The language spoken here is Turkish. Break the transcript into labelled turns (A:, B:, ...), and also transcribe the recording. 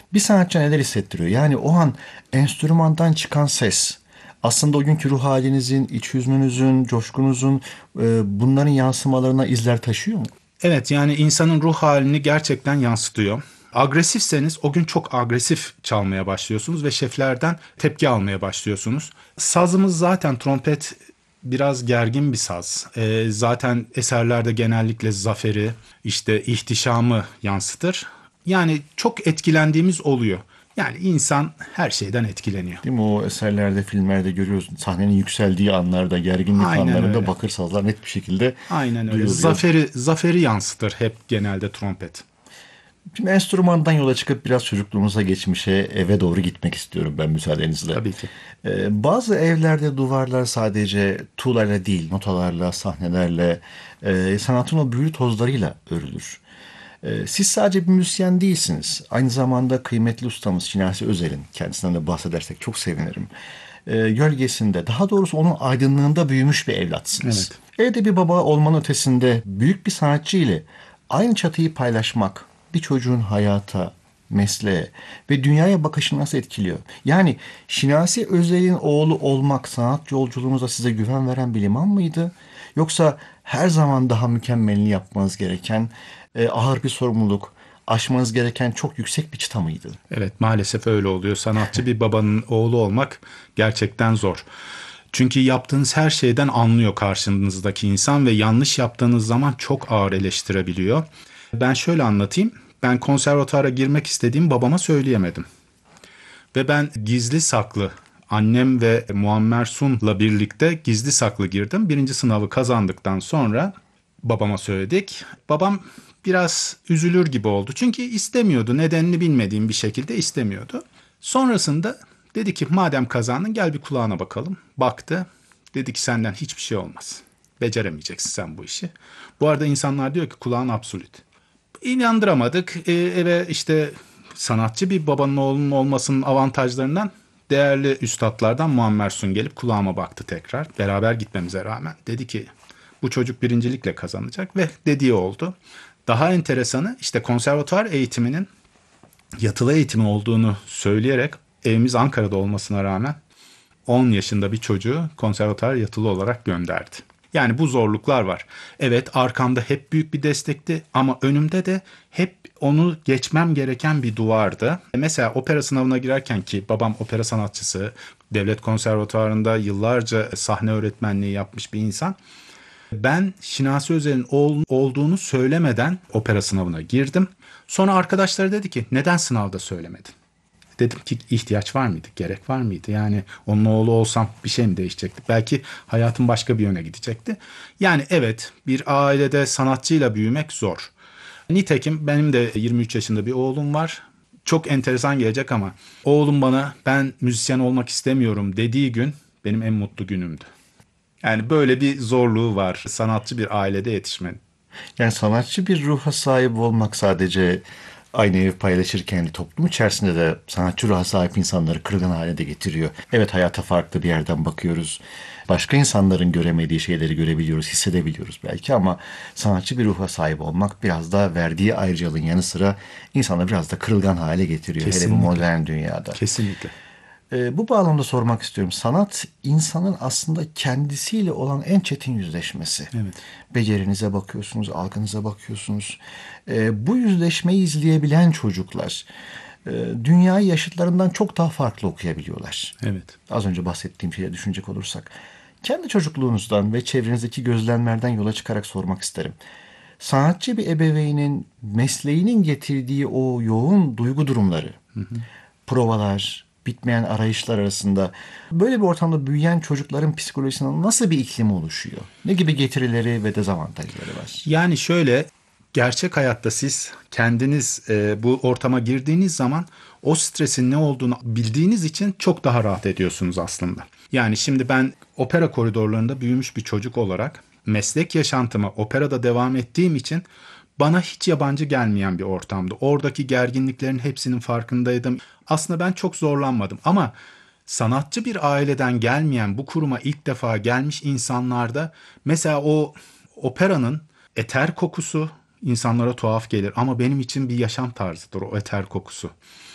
A: Bir sanatçı neler hissettiriyor? Yani o an enstrümandan çıkan ses aslında o günkü ruh halinizin, iç hüznünüzün, coşkunuzun bunların yansımalarına izler taşıyor mu?
B: Evet, yani insanın ruh halini gerçekten yansıtıyor. Agresifseniz o gün çok agresif çalmaya başlıyorsunuz ve şeflerden tepki almaya başlıyorsunuz. Sazımız zaten trompet biraz gergin bir saz. Zaten eserlerde genellikle zaferi, işte ihtişamı yansıtır. Yani çok etkilendiğimiz oluyor. Yani insan her şeyden etkileniyor.
A: Değil mi? O eserlerde, filmlerde görüyoruz. Sahnenin yükseldiği anlarda, gerginlik
B: Aynen
A: anlarında
B: öyle.
A: bakır sazlar net bir şekilde
B: Aynen öyle.
A: duyuluyor.
B: Zaferi yansıtır hep genelde trompet.
A: Şimdi enstrümandan yola çıkıp biraz çocukluğumuza, geçmişe, eve doğru gitmek istiyorum ben müsaadenizle.
B: Tabii ki.
A: Bazı evlerde duvarlar sadece tuğlayla değil, notalarla, sahnelerle, sanatın o büyülü tozlarıyla örülür. Siz sadece bir müzisyen değilsiniz. Aynı zamanda kıymetli ustamız Şinasi Özer'in, kendisinden de bahsedersek çok sevinirim. Gölgesinde, daha doğrusu onun aydınlığında büyümüş bir evlatsınız.
B: Evet.
A: Evde bir baba olmanın ötesinde büyük bir sanatçı ile aynı çatıyı paylaşmak bir çocuğun hayata, mesleğe ve dünyaya bakışını nasıl etkiliyor? Yani Şinasi Özer'in oğlu olmak sanat yolculuğunuzda size güven veren bir liman mıydı? Yoksa her zaman daha mükemmelini yapmanız gereken ağır bir sorumluluk, aşmanız gereken çok yüksek bir çıta mıydı?
B: Evet, maalesef öyle oluyor. Sanatçı bir babanın oğlu olmak gerçekten zor. Çünkü yaptığınız her şeyden anlıyor karşınızdaki insan ve yanlış yaptığınız zaman çok ağır eleştirebiliyor. Ben şöyle anlatayım. Ben konservatuara girmek istediğimi babama söyleyemedim. Ve ben gizli saklı annem ve Muammer Sun'la birlikte gizli saklı girdim. Birinci sınavı kazandıktan sonra babama söyledik. Babam biraz üzülür gibi oldu. Çünkü istemiyordu. Nedenini bilmediğim bir şekilde istemiyordu. Sonrasında dedi ki madem kazandın gel bir kulağına bakalım. Baktı. Dedi ki senden hiçbir şey olmaz. Beceremeyeceksin sen bu işi. Bu arada insanlar diyor ki kulağın absolut. İnandıramadık. Eve işte sanatçı bir babanın oğlunun olmasının avantajlarından değerli üstadlardan Muammer Sun gelip kulağıma baktı tekrar. Beraber gitmemize rağmen. Dedi ki bu çocuk birincilikle kazanacak ve dediği oldu. Daha enteresanı işte konservatuvar eğitiminin yatılı eğitimi olduğunu söyleyerek evimiz Ankara'da olmasına rağmen 10 yaşında bir çocuğu konservatuvar yatılı olarak gönderdi. Yani bu zorluklar var. Evet arkamda hep büyük bir destekti ama önümde de hep onu geçmem gereken bir duvardı. Mesela opera sınavına girerken ki babam opera sanatçısı, devlet konservatuvarında yıllarca sahne öğretmenliği yapmış bir insan. Ben Şinasi Özer'in olduğunu söylemeden opera sınavına girdim. Sonra arkadaşları dedi ki neden sınavda söylemedin? Dedim ki ihtiyaç var mıydı? Gerek var mıydı? Yani onun oğlu olsam bir şey mi değişecekti? Belki hayatım başka bir yöne gidecekti. Yani evet bir ailede sanatçıyla büyümek zor. Nitekim benim de 23 yaşında bir oğlum var. Çok enteresan gelecek ama oğlum bana ben müzisyen olmak istemiyorum dediği gün benim en mutlu günümdü. Yani böyle bir zorluğu var sanatçı bir ailede yetişmenin.
A: Yani sanatçı bir ruha sahip olmak sadece aynı ev paylaşırken toplum içerisinde de sanatçı ruha sahip insanları kırgın hale de getiriyor. Evet hayata farklı bir yerden bakıyoruz. Başka insanların göremediği şeyleri görebiliyoruz, hissedebiliyoruz belki ama sanatçı bir ruha sahip olmak biraz da verdiği ayrıcalığın yanı sıra insanı biraz da kırılgan hale getiriyor. Hele bu
B: Kesinlikle.
A: modern dünyada.
B: Kesinlikle.
A: Bu bağlamda sormak istiyorum. Sanat insanın aslında kendisiyle olan en çetin yüzleşmesi.
B: Evet.
A: Becerinize bakıyorsunuz, algınıza bakıyorsunuz. Bu yüzleşmeyi izleyebilen çocuklar e, dünyayı yaşıtlarından çok daha farklı okuyabiliyorlar.
B: Evet.
A: Az önce bahsettiğim şeye düşünecek olursak. Kendi çocukluğunuzdan ve çevrenizdeki gözlemlerden yola çıkarak sormak isterim. Sanatçı bir ebeveynin mesleğinin getirdiği o yoğun duygu durumları, provalar, bitmeyen arayışlar arasında böyle bir ortamda büyüyen çocukların psikolojisinde nasıl bir iklim oluşuyor? Ne gibi getirileri ve dezavantajları var?
B: Yani şöyle gerçek hayatta siz kendiniz bu ortama girdiğiniz zaman o stresin ne olduğunu bildiğiniz için çok daha rahat ediyorsunuz aslında. Yani şimdi ben opera koridorlarında büyümüş bir çocuk olarak meslek yaşantıma operada devam ettiğim için bana hiç yabancı gelmeyen bir ortamdı. Oradaki gerginliklerin hepsinin farkındaydım. Aslında ben çok zorlanmadım ama sanatçı bir aileden gelmeyen bu kuruma ilk defa gelmiş insanlarda mesela o operanın eter kokusu insanlara tuhaf gelir ama benim için bir yaşam tarzıdır o eter kokusu.